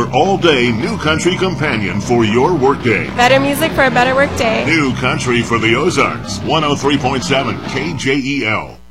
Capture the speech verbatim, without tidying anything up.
popular all-day New Country companion for your workday. Better music for a better workday. New Country for the Ozarks, one oh three point seven K J E L.